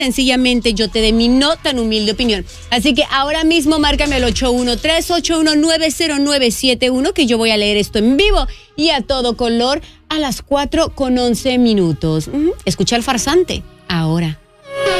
sencillamente yo te dé mi no tan humilde opinión. Así que ahora mismo márcame al 813-819-0971, que yo voy a leer esto en vivo y a todo color a las 4:11. Escucha al farsante ahora.